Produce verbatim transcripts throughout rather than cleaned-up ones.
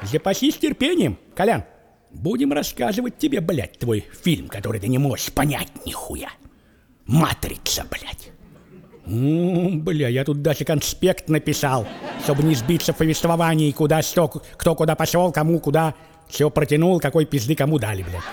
Запасись терпением, Колян. Будем рассказывать тебе, блядь, твой фильм, который ты не можешь понять нихуя. «Матрица», блядь. М-м, бля, я тут даже конспект написал, чтобы не сбиться в повествовании, куда что, кто куда пошел, кому куда, все протянул, какой пизды кому дали, блядь.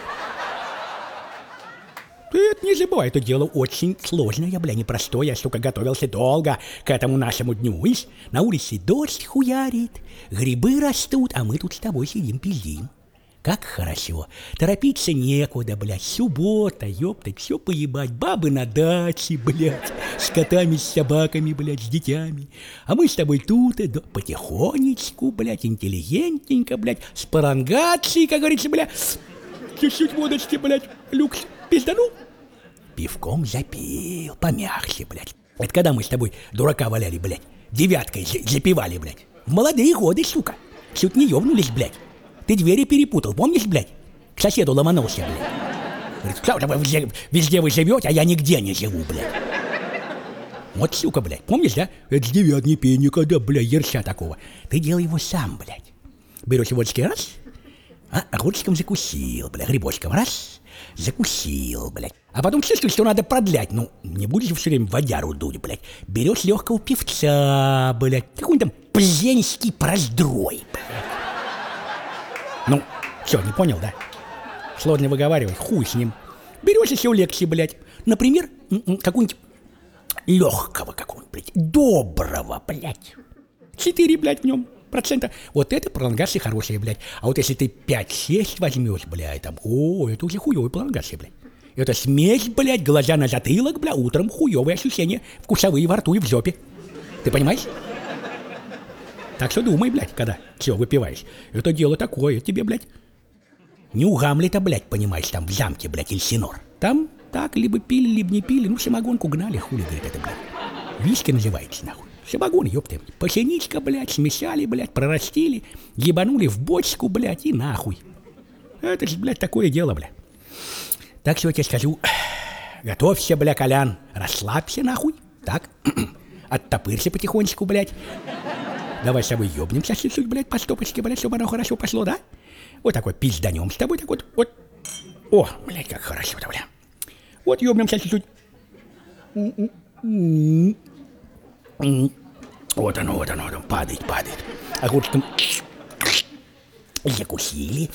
Ты это не забывай, это дело очень сложное, бля, непростое. Я, сука, готовился долго к этому нашему дню. Видишь, на улице дождь хуярит, грибы растут, а мы тут с тобой сидим, пиздим. Как хорошо. Торопиться некуда, блядь. Суббота, ёптать, все поебать. Бабы на даче, блядь. С котами, с собаками, блядь, с детьми. А мы с тобой тут, и да, потихонечку, блядь, интеллигентненько, блядь. С парангацией, как говорится, блядь. Чуть-чуть водочки, блядь, люкс. Пизданул? Пивком запил, помягче, блядь. Это когда мы с тобой дурака валяли, блядь. Девяткой запивали, блядь. В молодые годы, сука. Чуть не ёбнулись, блядь. Ты двери перепутал, помнишь, блядь? К соседу ломанулся, блядь. Говорит, вы везде, везде вы живете, а я нигде не живу, блядь. Вот, сука, блядь, помнишь, да? Это с девятней пей никогда, блядь, ерша такого. Ты делай его сам, блядь. Берешь водочки раз, а огурчиком закусил, блядь, грибочком раз, закусил, блядь. А потом чувствуешь, что надо продлять. Ну, не будешь все время водяру дуть, блядь. Берешь легкого певца, блядь. Какой-нибудь там Плзенский проздрой, блядь. Ну, что, не понял, да? Сложно выговаривать, хуй с ним. Берешь еще лекции, блядь. Например, какую-нибудь легкого какого-нибудь, блядь, доброго, блядь. Четыре, блядь, в нем процента. Вот это пролонгация хорошая, блядь. А вот если ты пять-шесть возьмешь, блядь, там, о, это уже хуевая пролонгация, блядь. Это смесь, блядь, глаза на затылок, блядь, утром хуевые ощущения, вкусовые во рту и в жопе. Ты понимаешь? Так что думай, блядь, когда все выпиваешь. Это дело такое тебе, блядь. Не у Гамлета, блядь, понимаешь, там в замке, блядь, Эльсинор. Там так либо пили, либо не пили. Ну, самогонку гнали, хули, говорит, это, блядь. Виски называется, нахуй. Самогон, ёпты. Пасеничка, блядь, смешали, блядь, прорастили, ебанули в бочку, блядь, и нахуй. Это же, блядь, такое дело, блядь. Так что я тебе скажу. Готовься, бля, Колян. Расслабься, нахуй. Так. Оттопырься потихонечку, блядь. Давай с тобой ёбнемся чуть-чуть, блядь, по стопочке, блядь, чтобы оно хорошо пошло, да? Вот такой пизданем с тобой, так вот, вот. О, блядь, как хорошо-то, бля. Вот ёбнемся чуть-чуть. Вот оно, вот оно, там падает, падает. Огурчиком закусили.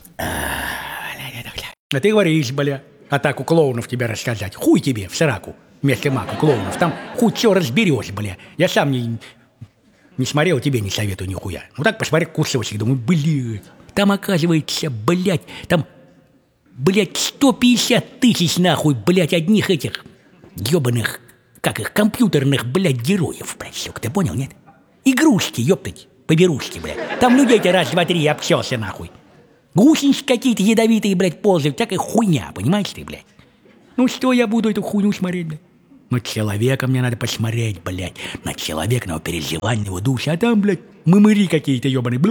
А ты говоришь, бля, атаку клоунов тебе рассказать. Хуй тебе в сраку вместо мака клоунов. Там хуй чё разберешь, бля. Я сам не... Не смотрел, тебе не советую нихуя. Ну так посмотри кусочек, думаю, блядь. Там оказывается, блядь, там, блядь, сто пятьдесят тысяч нахуй, блядь, одних этих ёбаных, как их, компьютерных, блядь, героев, блядь, сука, ты понял, нет? Игрушки, ёптать, поберушки, блядь. Там людей-то раз, два, три обчелся, нахуй. Гусеницы какие-то ядовитые, блядь, ползают, всякая хуйня, понимаешь ты, блядь? Ну что я буду эту хуйню смотреть, блядь? На человека мне надо посмотреть, блядь. На человека, на его переживание, на его душу. А там, блядь, мымыри какие-то ебаные.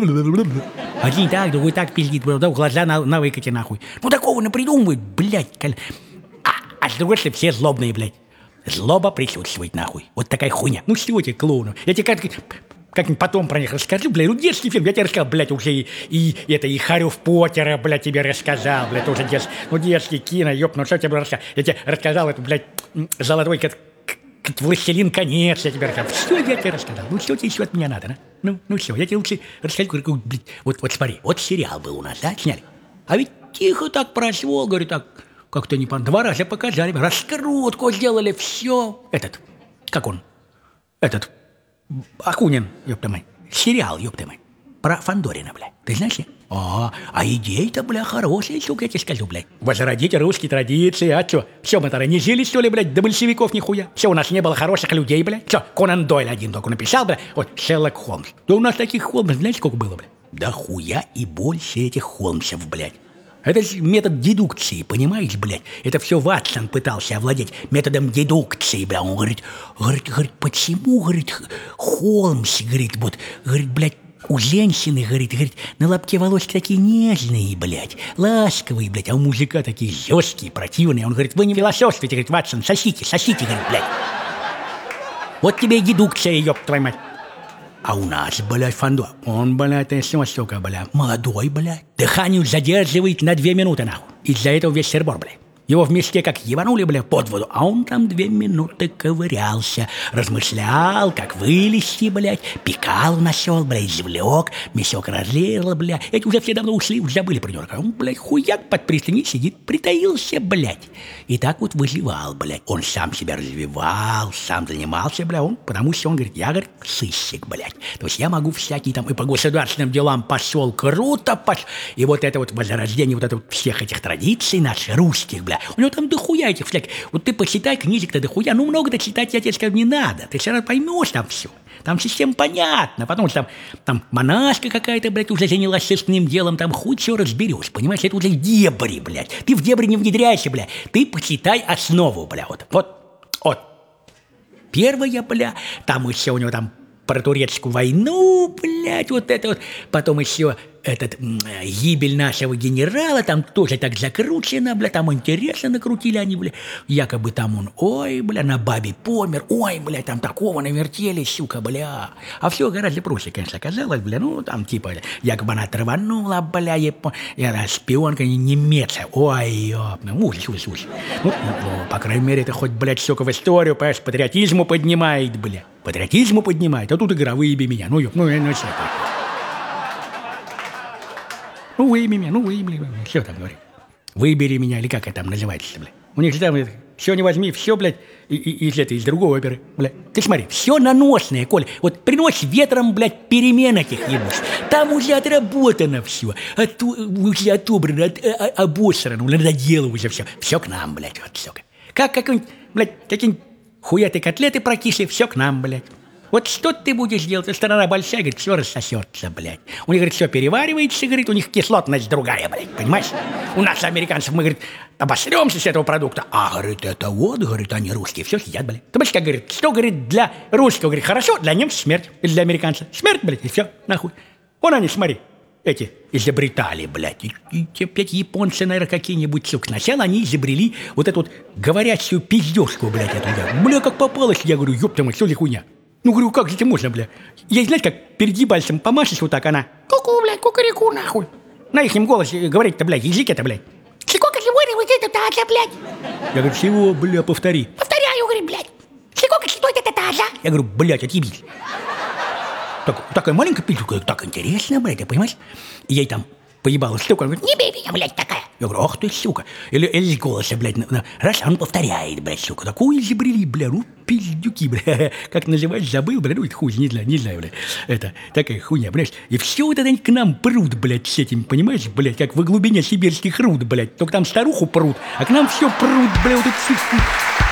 Один так, другой так пиздит, блядь, глаза на, на выкате, нахуй. Ну такого напридумывают, блядь. А, а с другой стороны, все злобные, блядь. Злоба присутствует, нахуй. Вот такая хуйня. Ну что тебе, клоуны? Я тебе как... Как-нибудь потом про них расскажу, блядь, ну детский фильм, я тебе рассказал, блядь, уже и, и это, и Харев Поттера, блядь, тебе рассказал, блядь, уже детский, ну детский кино, ёп, ну что я тебе рассказал, я тебе рассказал, это, блядь, золотой, как, как Властелин конец, я тебе рассказал, все я тебе рассказал, ну что тебе еще от меня надо, да? Ну, ну все, я тебе лучше расскажу, говорю, блядь, вот, вот смотри, вот сериал был у нас, да, сняли, а ведь тихо так прошло, говорю, так, как-то не по два раза показали, раскрутку сделали, все, этот, как он, этот, Акунин, ёпта мать. Сериал, ёпта мать. Про Фандорина, бля. Ты знаешь? А, а идея-то, бля, хорошая, сука, я тебе скажу, блядь. Возродить русские традиции, а чё? Все мы тогда не жили, что ли, блядь, до большевиков нихуя? Все, у нас не было хороших людей, блядь. Все, Конан Дойль один только написал, бля, вот Шерлок Холмс. Да у нас таких Холмсов, знаете, сколько было, блядь? Да хуя и больше этих Холмсов, блядь. Это же метод дедукции, понимаешь, блядь? Это все Ватсон пытался овладеть методом дедукции, бля. Он говорит, говорит, говорит, почему, говорит, Холмс, говорит, вот, говорит, блядь, у женщины, говорит, говорит, на лобке волоски такие нежные, блядь, ласковые, блядь, а у мужика такие жесткие, противные. Он говорит, вы не философствуете, говорит, Ватсон, сосите, сосите, говорит, блядь. Вот тебе и дедукция, ёб твою мать. А у нас, блядь, Фандор, он, блядь, если сука, блядь, молодой, блядь. Дыхание задерживает на две минуты, нахуй. Из-за этого весь сербор, блядь. Его вместе как ебанули, бля, под воду, а он там две минуты ковырялся, размышлял, как вылезти, блядь, пикал нашел, блядь, извлек, мясок разлил, бля. Эти уже все давно ушли, уже забыли про него. А он, блядь, хуяк под пристани сидит, притаился, блядь. И так вот выживал, блядь. Он сам себя развивал, сам занимался, бля, он, потому что он говорит, я, говорит, сыщик, блядь. То есть я могу всякие там и по государственным делам пошел круто, пош... и вот это вот возрождение вот это вот всех этих традиций наших, русских, бля. У него там дохуя этих всяких. Вот ты почитай книжек-то дохуя. Ну, много-то читать, я тебе скажу, не надо. Ты все равно поймешь там все. Там система понятна. Потому что там, там монашка какая-то, блядь, уже занялась сыскным делом. Там хуй все разберешь. Понимаешь, это уже дебри, блядь. Ты в дебри не внедряйся, блядь. Ты почитай основу, бля. Вот, вот, вот. Первая, бля, там еще у него там про турецкую войну, блядь, вот это вот. Потом еще этот м, гибель нашего генерала, там тоже так закручено, бля, там интересно накрутили они, бля. Якобы там он, ой, бля, на бабе помер, ой, бля, там такого навертели, сука, бля. А все гораздо проще, конечно, оказалось, бля, ну, там типа, якобы она траванула, бля, япон... и она шпионка немецкая, ой, ёп, ну, ужас, ужас, ужас. Ну, ну, по крайней мере, это хоть, блядь, сука, в историю, понимаешь, патриотизму поднимает, бля. Патриотизму поднимает, а тут игра «Выеби меня». Ну, ёп, ну, я не знаю. Ну, выеби меня, ну, выеби меня. Что там говорит? Выбери меня, или как это там называется, блядь. У них же там все не возьми, все, блядь, и, и, из этой, из другой оперы, блядь. Ты смотри, все наносное, Коль. Вот принось ветром, блядь, перемен этих ебуш. Там уже отработано все. От, уже отобрано, от, а, обосрано, надоело уже все. Все к нам, блядь, вот, сука. Как какой-нибудь, блядь, какие-нибудь хуятые котлеты прокисли, все к нам, блядь. Вот что ты будешь делать? Страна большая, говорит, все рассосется, блядь. У них, говорит, все переваривается, говорит, у них кислотность другая, блядь, понимаешь? У нас, американцев, мы, говорит, обосремся с этого продукта. А, говорит, это вот, говорит, они русские, все сидят, блядь. Ты понимаешь, как, говорит, что, говорит, для русского, говорит, хорошо, для немцев смерть, или для американцев смерть, блядь, и все, нахуй. Вон они, смотри, эти изобретали, блядь, и, и те пять японцы, наверное, какие-нибудь, сука. Сначала они изобрели вот эту вот говорящую пиздёшку, блядь, эту, да. Бля, как попалось, я говорю, ёпта мать, что за хуйня? Ну, говорю, как же это можно, бля? Я, знаете, как перед ебальцем помашешь вот так, она... Ку-ку, блядь, кукареку, нахуй. На ихнем голосе говорить-то, блядь, язык это, блядь. Сколько сегодня вот это таза, блядь? Я говорю, всего, бля, повтори. Повторяю, говорю, блядь. Сколько стоит это таза? Я говорю, блядь, отъебись. Так, такая маленькая пиздюка, так интересно, блядь, ты понимаешь? И ей там поебалась штука, он говорит, не бей меня, блядь, такая. Я говорю, ах ты, сука. Или, или с голоса, блядь, на, на, раз, он повторяет, блядь, сука. Такую изобрели, бля, ну, пиздюки, бля. Как называется, забыл, бля, ну, это хуй, не знаю, не знаю, бля. Это такая хуйня, понимаешь? И все вот это они к нам прут, блядь, с этим, понимаешь, блядь, как во глубине сибирских руд, блядь. Только там старуху прут, а к нам все прут, бля, вот это все.